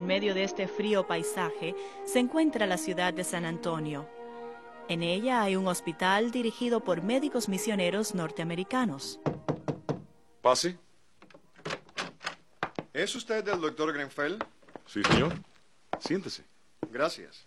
medio de este frío paisaje se encuentra la ciudad de San Antonio. En ella hay un hospital dirigido por médicos misioneros norteamericanos. Pase. ¿Es usted el doctor Grenfell? Sí, señor. Siéntese. Gracias.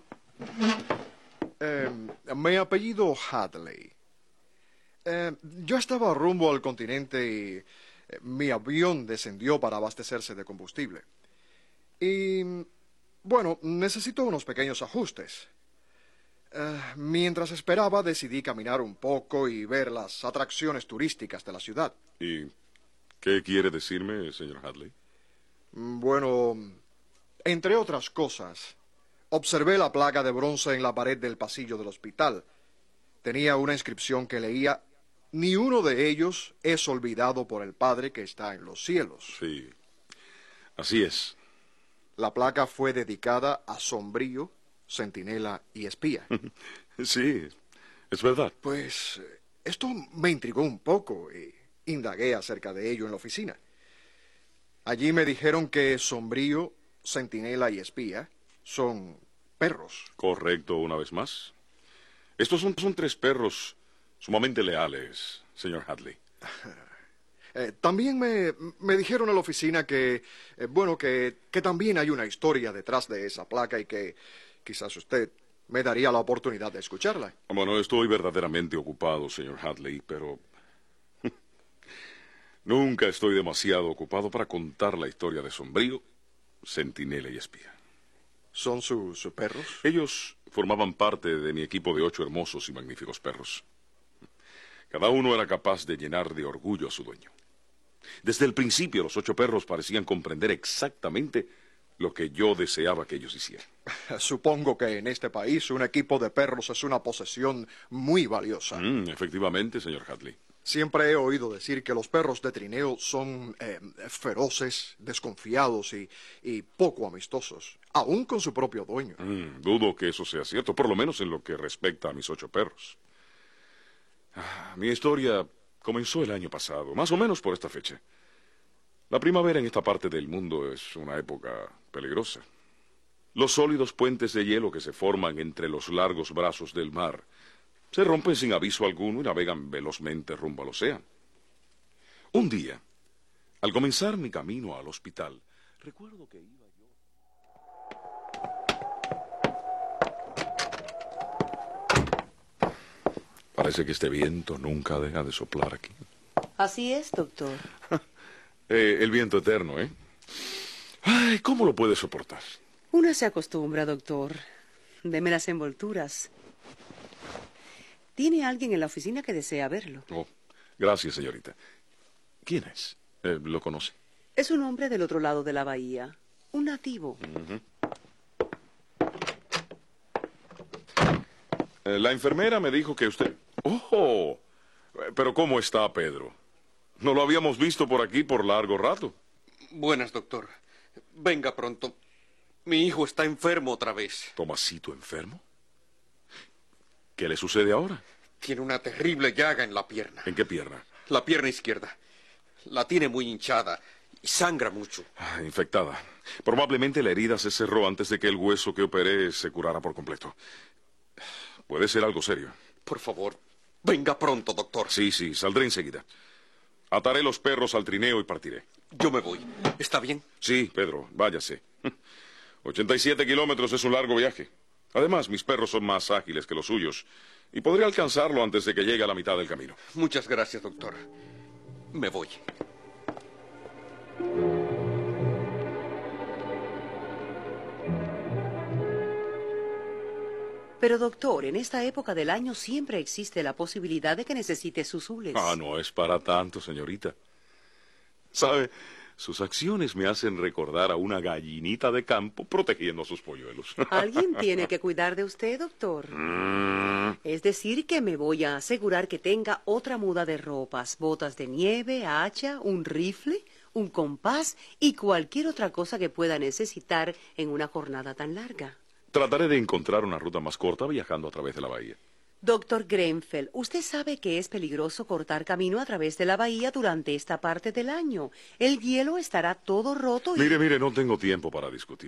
Mi apellido Hadley. Yo estaba rumbo al continente y mi avión descendió para abastecerse de combustible. Y, bueno, necesito unos pequeños ajustes. Mientras esperaba, decidí caminar un poco y ver las atracciones turísticas de la ciudad. ¿Y qué quiere decirme, señor Hadley? Bueno, entre otras cosas, observé la placa de bronce en la pared del pasillo del hospital. Tenía una inscripción que leía: "Ni uno de ellos es olvidado por el Padre que está en los cielos". Sí, así es. La placa fue dedicada a Sombrío, Centinela y Espía. Sí, es verdad. Pues esto me intrigó un poco y indagué acerca de ello en la oficina. Allí me dijeron que Sombrío, Centinela y Espía son perros. Correcto, una vez más. Estos son 3 perros sumamente leales, señor Hadley. También me dijeron en la oficina que, bueno, que también hay una historia detrás de esa placa y que quizás usted me daría la oportunidad de escucharla. Bueno, estoy verdaderamente ocupado, señor Hadley, pero nunca estoy demasiado ocupado para contar la historia de Sombrío, Centinela y Espía. ¿Son sus perros? Ellos formaban parte de mi equipo de 8 hermosos y magníficos perros. Cada uno era capaz de llenar de orgullo a su dueño. Desde el principio, los 8 perros parecían comprender exactamente lo que yo deseaba que ellos hicieran. Supongo que en este país un equipo de perros es una posesión muy valiosa. Efectivamente, señor Hadley. Siempre he oído decir que los perros de trineo son feroces, desconfiados y poco amistosos, aún con su propio dueño. Dudo que eso sea cierto, por lo menos en lo que respecta a mis 8 perros. Mi historia comenzó el año pasado, más o menos por esta fecha. La primavera en esta parte del mundo es una época peligrosa. Los sólidos puentes de hielo que se forman entre los largos brazos del mar se rompen sin aviso alguno y navegan velozmente rumbo al océano. Un día, al comenzar mi camino al hospital, recuerdo que iba yo... Parece que este viento nunca deja de soplar aquí. Así es, doctor. El viento eterno, ¿eh? Ay, ¿cómo lo puede soportar? Una se acostumbra, doctor. Deme las envolturas. ¿Tiene alguien en la oficina que desea verlo? Oh, gracias, señorita. ¿Quién es? ¿Lo conoce? Es un hombre del otro lado de la bahía. Un nativo. La enfermera me dijo que usted... ¡Oh! Pero ¿cómo está, Pedro? No lo habíamos visto por aquí por largo rato. Buenas, doctor. Venga pronto. Mi hijo está enfermo otra vez. ¿Tomasito enfermo? ¿Qué le sucede ahora? Tiene una terrible llaga en la pierna. ¿En qué pierna? La pierna izquierda. La tiene muy hinchada y sangra mucho. Infectada. Probablemente la herida se cerró antes de que el hueso que operé se curara por completo. Puede ser algo serio. Por favor, venga pronto, doctor. Sí, saldré enseguida. Ataré los perros al trineo y partiré. Yo me voy. ¿Está bien? Sí, Pedro, váyase. 87 kilómetros es un largo viaje. Además, mis perros son más ágiles que los suyos y podré alcanzarlo antes de que llegue a la mitad del camino. Muchas gracias, doctor. Me voy. Pero, doctor, en esta época del año siempre existe la posibilidad de que necesite sus hules. No es para tanto, señorita. ¿Sabe? Sus acciones me hacen recordar a una gallinita de campo protegiendo a sus polluelos. Alguien tiene que cuidar de usted, doctor. Es decir, que me voy a asegurar que tenga otra muda de ropas, botas de nieve, hacha, un rifle, un compás y cualquier otra cosa que pueda necesitar en una jornada tan larga. Trataré de encontrar una ruta más corta viajando a través de la bahía. Doctor Grenfell, usted sabe que es peligroso cortar camino a través de la bahía durante esta parte del año. El hielo estará todo roto y... Mire, no tengo tiempo para discutir.